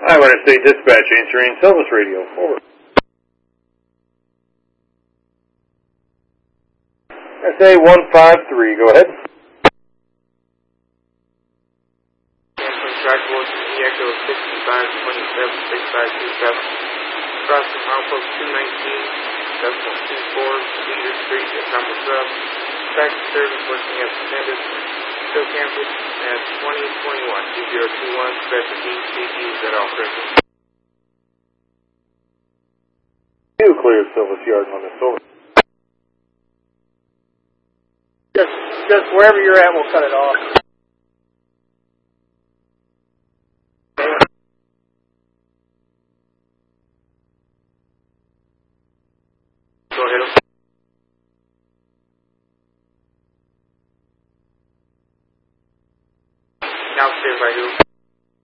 I want to say dispatch answering Silvis Radio. Over. SA 153, go ahead. Track Force Echo 65276527. Crossing Milepost 219.24 Cedar Street at Thomas Sub. Track service working as intended. Still canceled at 2021 2021 specialty CGs at all frequencies. You clear Silvis Yard on this. Over. Just wherever you're at, we'll cut it off. Go ahead. Now stand by you.